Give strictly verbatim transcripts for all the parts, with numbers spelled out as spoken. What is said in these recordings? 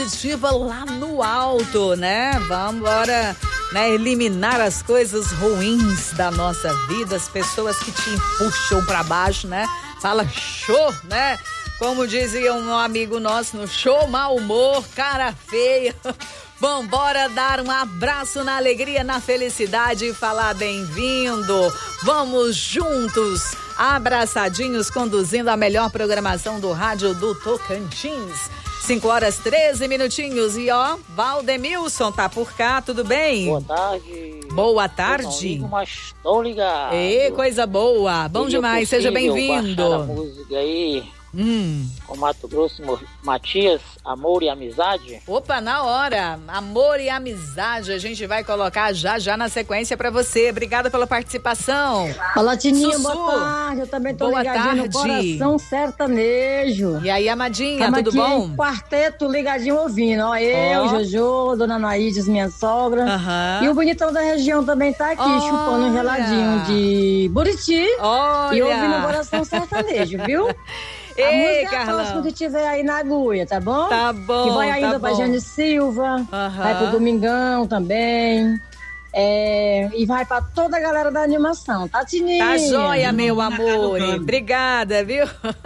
positiva lá no alto, né? Vamos embora, né? Eliminar as coisas ruins da nossa vida, as pessoas que te puxam pra baixo, né? Fala show, né? Como dizia um amigo nosso no show, mau humor, cara feia. Vambora dar um abraço na alegria, na felicidade e falar bem-vindo. Vamos juntos, abraçadinhos, conduzindo a melhor programação do rádio do Tocantins. cinco horas, treze minutinhos. E ó, Valdemilson tá por cá, tudo bem? Boa tarde. Boa tarde. Ligo, mas tô ligado. Ê, coisa boa. Bom Seria demais, seja bem-vindo. Baixar a música aí. Hum. Com Mato Grosso, Matias, Amor e Amizade. Opa, na hora, Amor e Amizade, a gente vai colocar já já na sequência pra você. Obrigada pela participação. Fala, Tininha, boa tarde, eu também tô boa ligadinho tarde. no Coração Sertanejo. E aí, Amadinha, Tamo tudo aqui bom? Em quarteto ligadinho ouvindo, ó, eu, oh. Jojo, Dona Naídes, minha sogra. Uh-huh. E o bonitão da região também tá aqui, Olha. chupando um geladinho de Buriti. Olha. E ouvindo o Coração Sertanejo, viu? A Ei, música Carlão. próxima que tiver aí na agulha, tá bom? Tá bom, Que vai ainda tá pra bom. Jane Silva, Aham. vai pro Domingão também. É, e vai pra toda a galera da animação, tá, Tininha? Tá joia, meu amor. Obrigada, viu?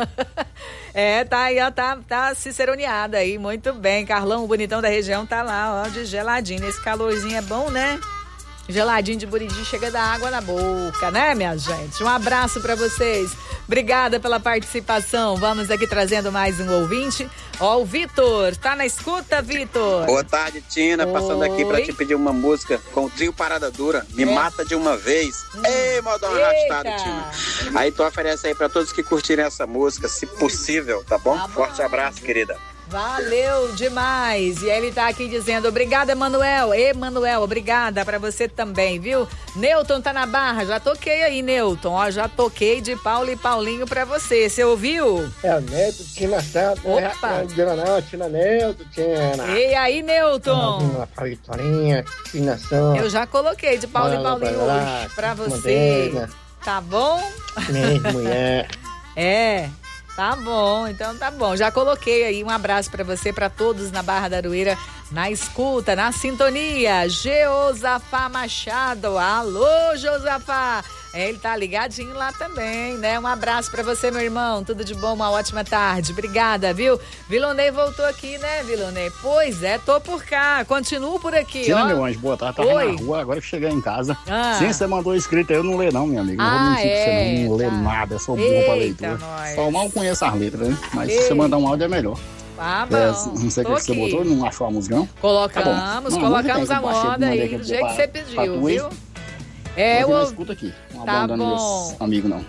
É, tá aí, ó, tá, tá ciceroneada aí, muito bem. Carlão, o bonitão da região, tá lá, ó, de geladinho. Esse calorzinho é bom, né? Geladinho de Buriti, chega da água na boca, né, minha gente? Um abraço pra vocês. Obrigada pela participação. Vamos aqui trazendo mais um ouvinte. Ó, o Vitor. Tá na escuta, Vitor? Boa tarde, Tina. Oi. Passando aqui pra te pedir uma música com o trio Parada Dura. Me É. mata de uma vez. Hum. Ei, modão Eita. arrastado, Tina. Aí tu oferece aí pra todos que curtirem essa música, se possível, tá bom? Tá bom. Forte abraço, querida. Valeu demais. E ele tá aqui dizendo, obrigada, Emanuel. Emanuel, obrigada pra você também, viu? Newton tá na barra, já toquei aí, Newton. Ó, já toquei de Paulo e Paulinho pra você. Você ouviu? É o Neto, Tina Santos. Opa. Não, não, Tina Neto, Tina. E aí, Newton? Uma Vitorinha, Tina Santos. Eu já coloquei de Paulo e Paulinho hoje pra você. Moderna. Tá bom? Minha mulher. É. Tá bom, então tá bom. Já coloquei aí um abraço pra você, pra todos na Barra da Aroeira, na escuta, na sintonia. Josafá Machado. Alô, Josafá. Ele tá ligadinho lá também, né? Um abraço pra você, meu irmão. Tudo de bom, uma ótima tarde. Obrigada, viu? Vilonei voltou aqui, né, Vilonei? Pois é, tô por cá. Continuo por aqui, Tina, ó. meu anjo, boa tarde. Tava Oi. na rua, agora que cheguei em casa. Ah. Sim, você mandou escrito aí, eu não lê não, minha amiga. Não Ah, vou mentir pra você, é, não, não lê tá. nada, eu sou bom Eita, pra leitura. nós. Só mal conheço as letras, né? Mas Ei. se você mandar um áudio é melhor. Ah, bom. É, não sei o que Tô você aqui. botou, não achou a música, não? Colocamos, Tá bom. Não, colocamos não a tem, eu baixei, moda mandei aí, aqui do jeito pra- que você pra pediu, tu aí. viu? É, eu eu... não escuto aqui. Não Tá abandone bom. meus amigos, não.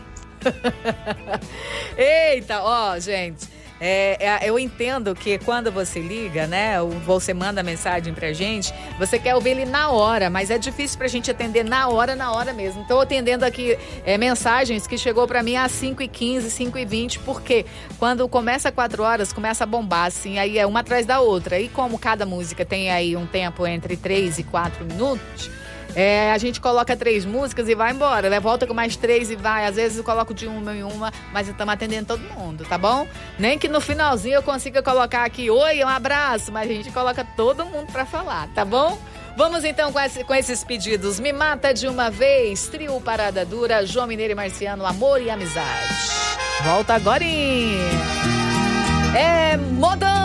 Eita, ó, gente, é, é, eu entendo que quando você liga, né, ou você manda mensagem pra gente, você quer ouvir ele na hora, mas é difícil pra gente atender na hora, na hora mesmo. Tô atendendo aqui é, mensagens que chegou pra mim às cinco e quinze, cinco e vinte, porque quando começa quatro horas, começa a bombar, assim, aí é uma atrás da outra. E como cada música tem aí um tempo entre três e quatro minutos... É, a gente coloca três músicas e vai embora, né? Volta com mais três e vai. Às vezes eu coloco de uma em uma, mas estamos atendendo todo mundo, tá bom? Nem que no finalzinho eu consiga colocar aqui, oi, um abraço, mas a gente coloca todo mundo pra falar, tá bom? Vamos então com, esse, com esses pedidos. Me Mata de Uma Vez, Trio Parada Dura, João Mineiro e Marciano, Amor e Amizade. Volta agora. É modão.